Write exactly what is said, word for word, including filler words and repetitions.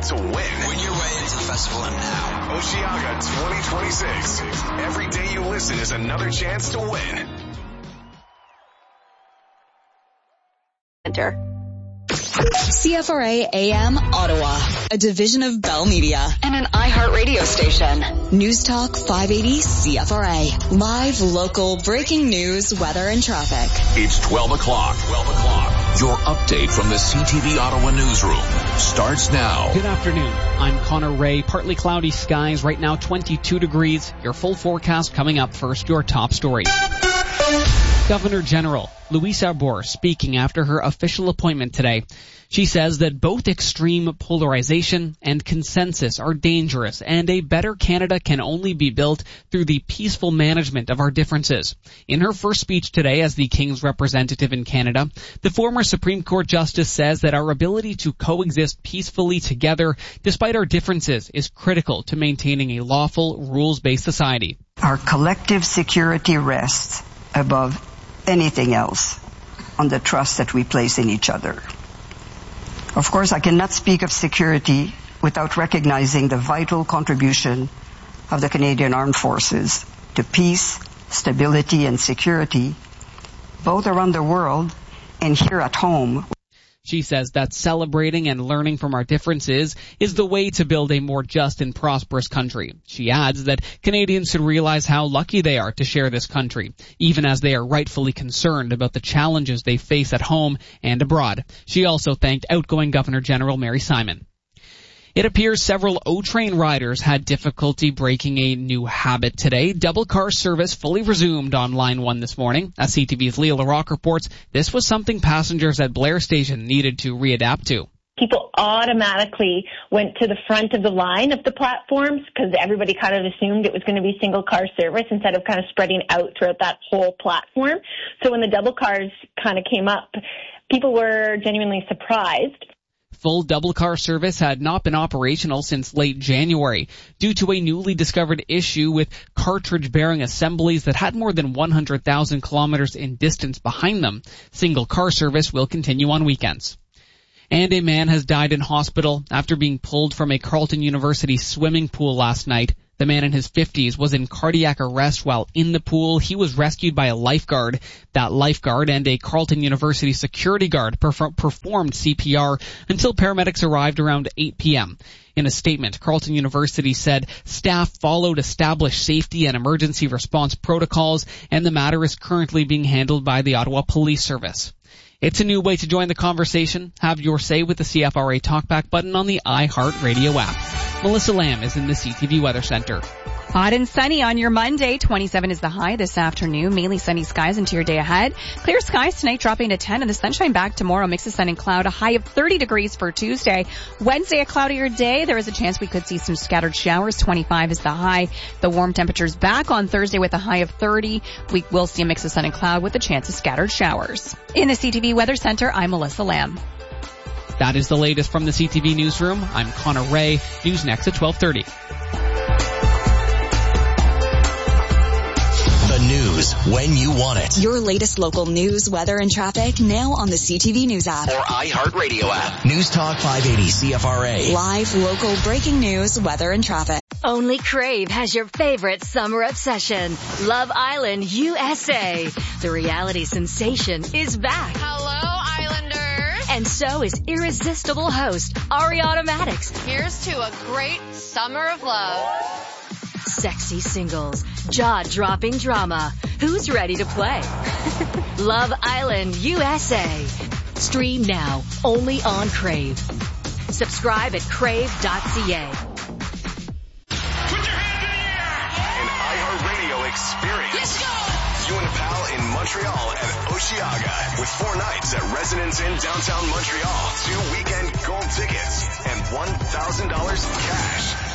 to win. Win your way into the festival now. Osheaga twenty twenty-six. Every day you listen is another chance to win. Enter. C F R A A M Ottawa, a division of Bell Media and an iHeart radio station. News Talk five eighty C F R A. Live, local, breaking news, weather, and traffic. It's twelve o'clock. twelve o'clock. Your update from the C T V Ottawa newsroom starts now. Good afternoon. I'm Connor Ray. Partly cloudy skies. Right now twenty-two degrees. Your full forecast coming up. First, your top story. Governor General Louise Arbour speaking after her official appointment today. She says that both extreme polarization and consensus are dangerous, and a better Canada can only be built through the peaceful management of our differences. In her first speech today as the King's representative in Canada, the former Supreme Court Justice says that our ability to coexist peacefully together despite our differences is critical to maintaining a lawful, rules-based society. Our collective security rests above anything else on the trust that we place in each other. Of course, I cannot speak of security without recognizing the vital contribution of the Canadian Armed Forces to peace, stability, and security, both around the world and here at home. She says that celebrating and learning from our differences is the way to build a more just and prosperous country. She adds that Canadians should realize how lucky they are to share this country, even as they are rightfully concerned about the challenges they face at home and abroad. She also thanked outgoing Governor General Mary Simon. It appears several O-Train riders had difficulty breaking a new habit today. Double car service fully resumed on Line one this morning. As C T V's Leah LaRocque reports, this was something passengers at Blair Station needed to readapt to. People automatically went to the front of the line of the platforms because everybody kind of assumed it was going to be single car service instead of kind of spreading out throughout that whole platform. So when the double cars kind of came up, people were genuinely surprised. Full double car service had not been operational since late January due to a newly discovered issue with cartridge-bearing assemblies that had more than one hundred thousand kilometers in distance behind them. Single car service will continue on weekends. And a man has died in hospital after being pulled from a Carleton University swimming pool last night. The man in his fifties was in cardiac arrest while in the pool. He was rescued by a lifeguard. That lifeguard and a Carleton University security guard perf- performed C P R until paramedics arrived around eight p.m. In a statement, Carleton University said staff followed established safety and emergency response protocols, and the matter is currently being handled by the Ottawa Police Service. It's a new way to join the conversation. Have your say with the C F R A Talkback button on the iHeart Radio app. Melissa Lamb is in the C T V Weather Center. Hot and sunny on your Monday. twenty-seven is the high this afternoon. Mainly sunny skies into your day ahead. Clear skies tonight dropping to ten and the sunshine back tomorrow. Mix of sun and cloud. A high of thirty degrees for Tuesday. Wednesday, a cloudier day. There is a chance we could see some scattered showers. twenty-five is the high. The warm temperatures back on Thursday with a high of thirty. We will see a mix of sun and cloud with a chance of scattered showers. In the C T V Weather Center, I'm Melissa Lamb. That is the latest from the C T V Newsroom. I'm Connor Ray. News next at twelve thirty. The news when you want it. Your latest local news, weather, and traffic now on the C T V News app. Or iHeartRadio app. News Talk five eighty C F R A. Live, local, breaking news, weather, and traffic. Only Crave has your favorite summer obsession. Love Island U S A. The reality sensation is back. Hello, Islanders. And so is irresistible host Ariana Maddox. Here's to a great summer of love. Sexy singles, jaw-dropping drama. Who's ready to play? Love Island U S A. Stream now, only on Crave. Subscribe at crave dot c a. Put your hands in the air! An iHeartRadio experience. Let's go! You and Pal in Montreal at Osheaga with four nights at Residence Inn downtown Montreal, two weekend gold tickets, and one thousand dollars cash.